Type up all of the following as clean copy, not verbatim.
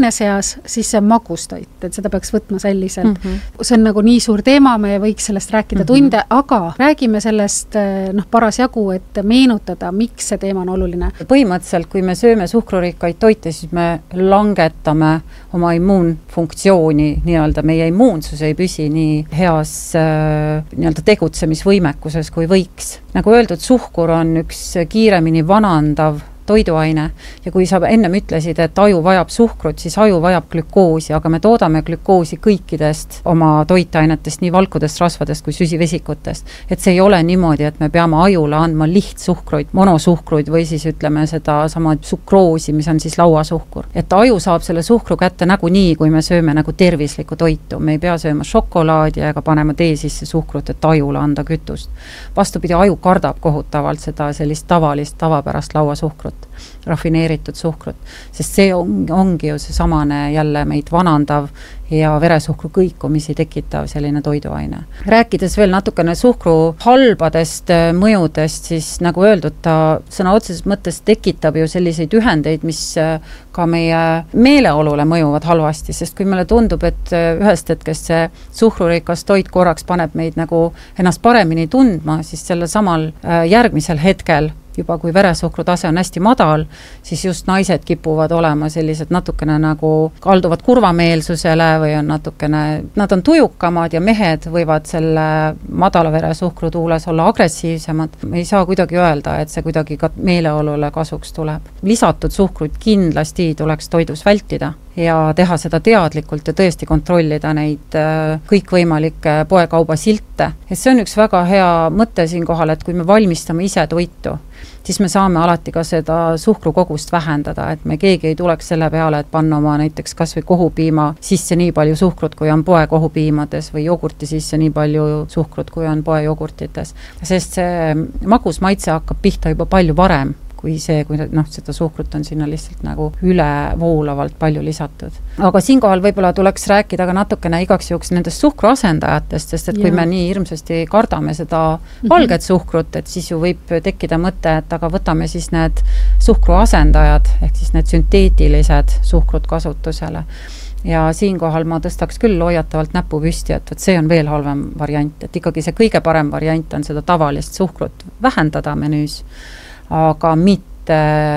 teine seas, siis see on magustoit, et seda peaks võtma selliselt. See on nagu nii suur teema, me võiks sellest rääkida tunde, aga räägime sellest parasjagu, et meenutada, miks see teema on oluline. Põhimõtteliselt, kui me sööme suhkrurikkaid toite, siis me langetame oma immuunfunktsiooni, nii-öelda meie immuunsus ei püsi nii heas nii-öelda tegutsemisvõimekuses kui võiks. Nagu öeldud, suhkur on üks kiiremini vanandav toiduaine ja kui sa ennem ütlesid, et aju vajab suhkrut, siis aju vajab glükoosi, aga me toodame glükoosi kõikidest oma toitainetest, nii valkudest, rasvadest kui süsivesikutest. Et see ei ole niimoodi, et me peame ajule andma lihtsuhkruid, monosuhkruid või siis ütleme seda sama sukroosi, mis on siis lauasuhkur. Et aju saab selle suhkru kätte nagunii, kui me sööme nagu tervislikku toitu. Me ei pea sööma šokolaadi ega panema tee sisse suhkrut, et ajule anda kütust. Vastupidi, aju kardab kohutavalt seda sellist tavapärast lauasuhkrut, rafineeritud suhkrut, sest see ongi ju see samane jälle meid vanandav ja veresuhkru kõikumisi tekitav selline toiduaine. Rääkides veel natukene suhkru halbadest mõjudest, siis nagu öeldud, ta sõna otseses mõttes tekitab ju selliseid ühendeid, mis ka meie meeleolule mõjuvad halvasti, sest kui meile tundub, et ühest hetkest see suhkrurikas toit korraks paneb meid nagu ennast paremini tundma, siis selle samal järgmisel hetkel juba kui veresuhkru tase on hästi madal, siis just naised kipuvad olema sellised natukene nagu kalduvad kurvameelsusele või on natukene, nad on tujukamad ja mehed võivad selle madala veresuhkru tuules olla agressiivsemad. Me ei saa kuidagi öelda, et see kuidagi ka meeleolule kasuks tuleb. Lisatud suhkruid kindlasti tuleks toidus vältida ja teha seda teadlikult ja tõesti kontrollida neid kõikvõimalikke poekauba silte. Ja see on üks väga hea mõte siinkohal, et kui me valmistame ise toitu, siis me saame alati ka seda suhkrukogust vähendada, et me keegi ei tuleks selle peale, et panna oma näiteks kas või kohupiima sisse nii palju suhkrut, kui on poe kohupiimades või jogurti sisse nii palju suhkrut, kui on poe jogurtites. Sest see magusmaitse hakkab pihta juba palju varem kui see, kui seda suhkrut on sinna lihtsalt nagu üle voolavalt palju lisatud. Aga siinkohal võib-olla tuleks rääkida ka natukene igaks juhuks nendest suhkruasendajatest, sest et kui me nii hirmsasti kardame seda valget suhkrut, et siis ju võib tekkida mõte, et aga võtame siis need suhkruasendajad, ehk siis need sünteetilised suhkrut kasutusele. Ja siinkohal ma tõstaks küll hoiatavalt näpu püsti, et see on veel halvem variant, et ikkagi see kõige parem variant on seda tavalist suhkrut vähendada menüüs, aga mitte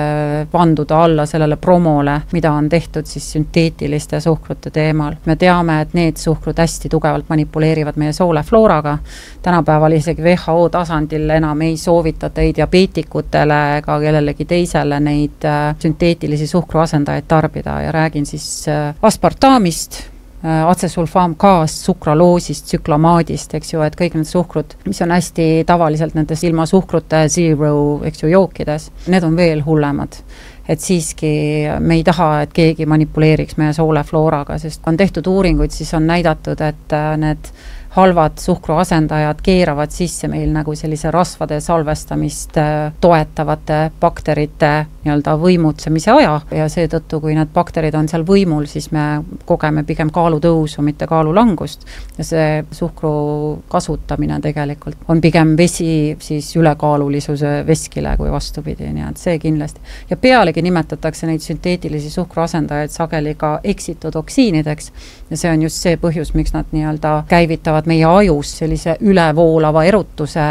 vanduda alla sellele promole, mida on tehtud siis sünteetiliste suhkrute teemal. Me teame, et need suhkrud hästi tugevalt manipuleerivad meie sooleflooraga. Tänapäeval isegi WHO tasandil enam ei soovitata ei diabeetikutele ega kellelegi teisele neid sünteetilisi suhkruasendajaid tarbida ja räägin siis aspartamist, atsesulfaamgaast, sukraloosist, tsüklamaadist, eks ju, et kõik need suhkrud, mis on hästi tavaliselt nendes ilma suhkrute zero, eks ju, jookides, need on veel hullemad. Et siiski me ei taha, et keegi manipuleeriks meie sooleflooraga, sest on tehtud uuringuid, siis on näidatud, et need halvad suhkruasendajad keeravad sisse meil nagu sellise rasvade salvestamist toetavate bakterite nii-öelda võimutsemise aja ja seetõttu, kui need bakterid on seal võimul, siis me kogeme pigem kaalutõusu, mitte kaalulangust ja see suhkru kasutamine tegelikult on pigem vesi siis ülekaalulisuse veskile kui vastupidi, nii et see kindlasti. Ja pealegi nimetatakse neid sünteetilisi suhkruasendajaid sageli ka eksitotoksiinideks ja see on just see põhjus, miks nad nii-öelda käivitavad meie ajus sellise ülevoolava erutuse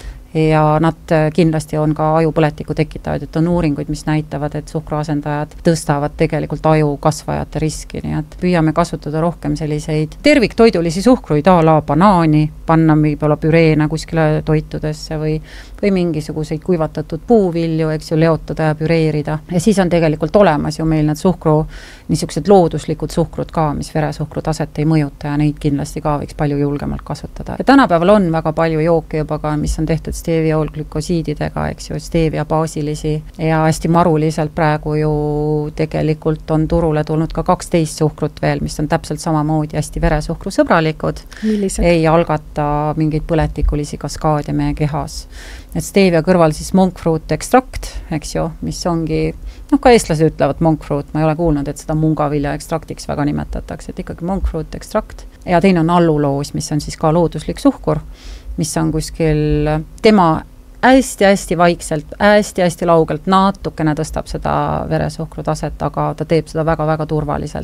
ja nad kindlasti on ka ajupõletiku tekitavad, et on uuringuid, mis näitavad, et suhkruasendajad tõstavad tegelikult aju kasvajate riski, nii et püüame kasutada rohkem selliseid terviktoidulisi suhkruid, a la banaani, panna võib-olla püreena kuskile toitudesse või mingisuguseid kuivatatud puuvilju, eks ju, leotada ja püreerida. Ja siis on tegelikult olemas ju meil need suhkru, niisugused looduslikud suhkrud ka, mis veresuhkru taset ei mõjuta ja neid kindlasti ka võiks palju julgemalt kasutada. Ja tänapäeval on väga palju jooke juba ka, mis on tehtud stevioolglükosiididega, eks ju, stevia baasilisi ja hästi maruliselt praegu ju tegelikult on turule tulnud ka 12 suhkrut veel, mis on täpselt samamoodi hästi veresuhkru sõbralikud. Millised? Ei algata mingeid põletikulisi kaskaade meie kehas. Et stevia kõrval siis monkfruut ekstrakt, eks ju, mis ongi, ka eestlase ütlevad monkfruut, ma ei ole kuulnud, et seda mungavilja ekstraktiks väga nimetatakse, et ikkagi monkfruut ekstrakt. Ja teine on alluloos, mis on siis ka looduslik suhkur, mis on kuskil tema hästi-hästi vaikselt, hästi-hästi laugelt natukene tõstab seda veresuhkru taset, aga ta teeb seda väga-väga turvaliselt.